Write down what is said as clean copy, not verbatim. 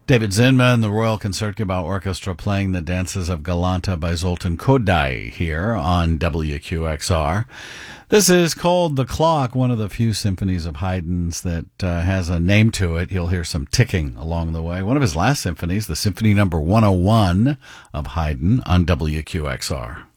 David Zinman, the Royal Concertgebouw Orchestra playing the Dances of Galanta by Zoltan Kodály here on WQXR. This is called The Clock, one of the few symphonies of Haydn's that has a name to it. You'll hear some ticking along the way. One of his last symphonies, the Symphony Number 101 of Haydn on WQXR.